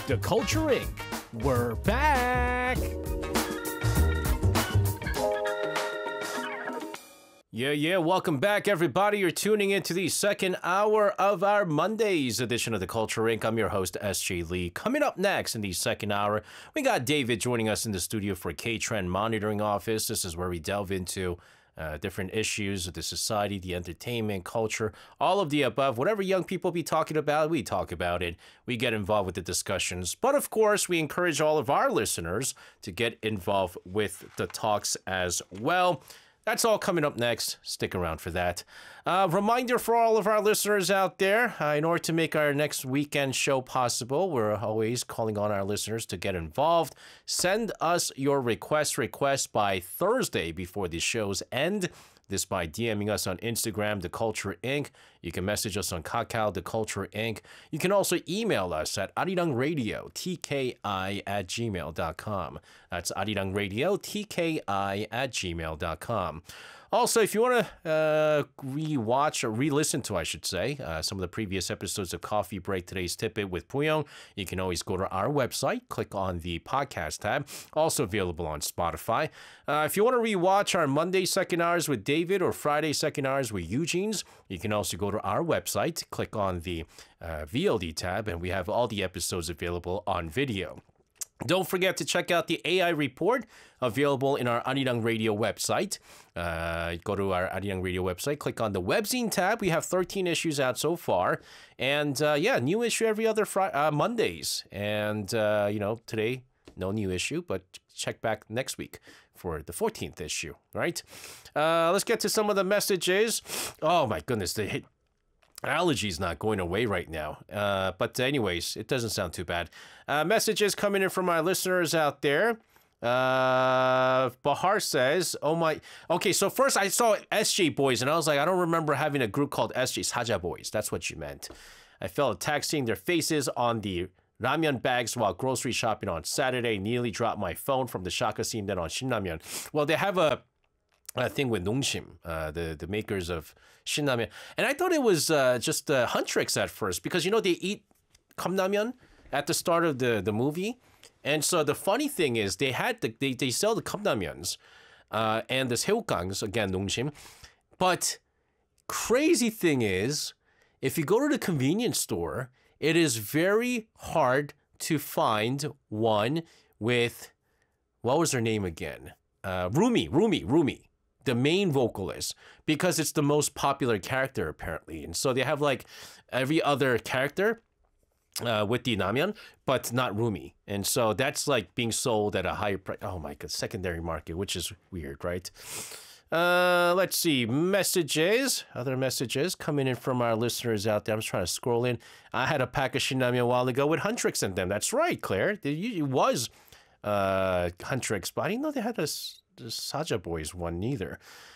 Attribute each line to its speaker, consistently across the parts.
Speaker 1: The Culture Inc. We're back! Yeah, welcome back, everybody. You're tuning into the second hour of our Monday's edition of The Culture Inc. I'm your host, S.J. Lee. Coming up next in the second hour, we got David joining us in the studio for K-Trend Monitoring Office. This is where we delve into different issues of the society, the entertainment, culture, all of the above. Whatever young people be talking about, we talk about it. We get involved with the discussions. But of course, we encourage all of our listeners to get involved with the talks as well. That's all coming up next. Stick around for that. Reminder for all of our listeners out there, in order to make our next weekend show possible, we're always calling on our listeners to get involved. Send us your requests by Thursday before the shows end. This by DMing us on Instagram, The Culture Inc. You can message us on Kakao, The Culture Inc. You can also email us at arirangradio, tki@gmail.com. That's arirangradio, tki@gmail.com. Also, if you want to re-watch or re-listen to, I should say, some of the previous episodes of Coffee Break, Today's Tidbit with Puyong, you can always go to our website, click on the podcast tab, also available on Spotify. If you want to re-watch our Monday second hours with David or Friday second hours with Eugene's, you can also go to our website, click on the VOD tab, and we have all the episodes available on video. Don't forget to check out the AI report available in our Arirang Radio website. Go to our Arirang Radio website, click on the webzine tab. We have 13 issues out so far. And new issue every other Mondays. And, today, no new issue, but check back next week for the 14th issue, right? Let's get to some of the messages. Oh, my goodness, the allergy's not going away right now. But anyways, it doesn't sound too bad. Messages coming in from my listeners out there. Bahar says, oh my... Okay, so first I saw SJ Boys, and I was like, I don't remember having a group called SJ Saja Boys. That's what you meant. I felt attacked seeing their faces on the ramyeon bags while grocery shopping on Saturday. Nearly dropped my phone from the shaka scene then on Shinramyeon. Well, they have a thing with Nongshim, the makers of Shinramyeon. And I thought it was just Huntrix at first because, they eat 컵라면 at the start of the movie. And so the funny thing is they sell the 컵라면s and the 새우깡s, again, Nongshim. But crazy thing is, if you go to the convenience store, it is very hard to find one with, what was her name again? Rumi. The main vocalist, because it's the most popular character apparently. And so they have like every other character with the ramyeon, but not Rumi. And so that's like being sold at a higher price. Oh my God, secondary market, which is weird, right? Let's see, other messages coming in from our listeners out there. I'm just trying to scroll in. I had a pack of Shinramyeon a while ago with Huntrix in them. That's right, Claire. It was Huntrix, but I didn't know they had the Saja Boys one neither.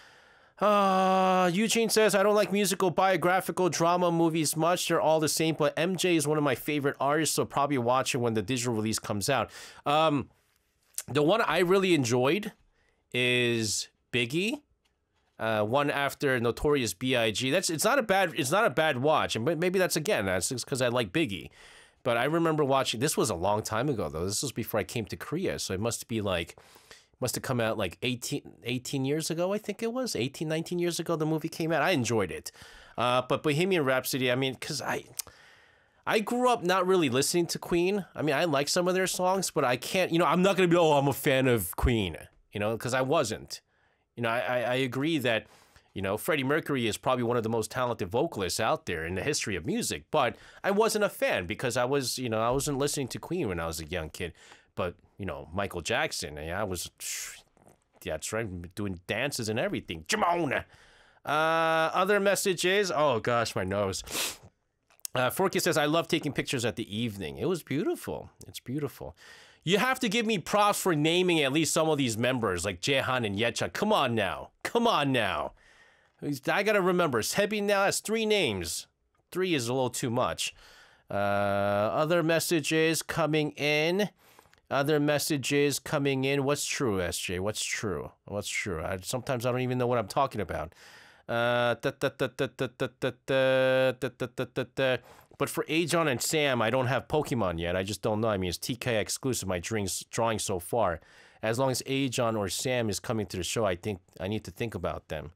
Speaker 1: Eugene says, I don't like musical, biographical, drama movies much. They're all the same, but MJ is one of my favorite artists, so probably watch it when the digital release comes out. The one I really enjoyed is Biggie. One after Notorious B.I.G. It's not a bad watch, and maybe that's because I like Biggie. But I remember watching, this was a long time ago though. This was before I came to Korea, so it must have come out like 18 years ago, I think it was. 18, 19 years ago the movie came out. I enjoyed it. But Bohemian Rhapsody, I mean, because I grew up not really listening to Queen. I mean, I like some of their songs, but I can't, I'm not going to be, I'm a fan of Queen, because I wasn't. I agree that, Freddie Mercury is probably one of the most talented vocalists out there in the history of music, but I wasn't a fan because I wasn't listening to Queen when I was a young kid. But, Michael Jackson, that's right, doing dances and everything. Jamon! Other messages. Oh, gosh, my nose. Forky says, I love taking pictures at the evening. It was beautiful. It's beautiful. You have to give me props for naming at least some of these members, like Jaehan and Yecha. Come on now. I got to remember, Sebi now has 3 names. 3 is a little too much. Other messages coming in. What's true, SJ? What's true? Sometimes I don't even know what I'm talking about. But for Ajon and Sam, I don't have Pokemon yet. I just don't know. I mean, it's TK exclusive, my drawing so far. As long as Ajon or Sam is coming to the show, I think I need to think about them.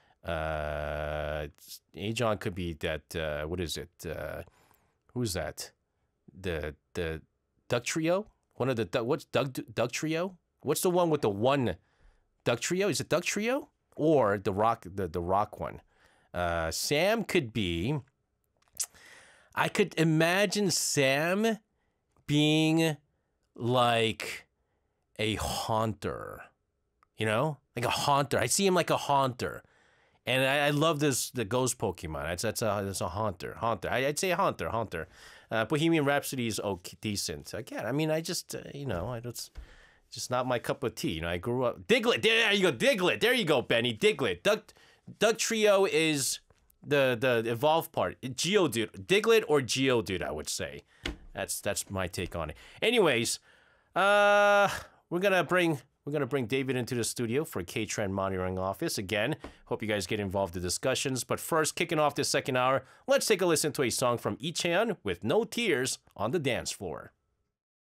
Speaker 1: Ajon could be that, what is it? Who's that? The Duck Trio? One of the, what's Duck Trio? What's the one with the one Duck Trio? Is it Duck Trio? Or the rock one? Sam could be, I could imagine Sam being like a haunter, you know? Like a haunter. I see him like a haunter. And I love the ghost Pokemon. That's a haunter. I'd say a haunter. Bohemian Rhapsody is okay, decent. Again, I mean, I just, you know, it's just not my cup of tea. You know, I grew up... Diglett! There you go, Diglett! There you go, Benny. Diglett. Duck Trio is the evolved part. Geodude. Diglett or Geodude, I would say. That's my take on it. Anyways, we're gonna bring David into the studio for K-Trend Monitoring Office. Again, hope you guys get involved in discussions. But first, kicking off this second hour, let's take a listen to a song from Icheon with No Tears on the Dance Floor.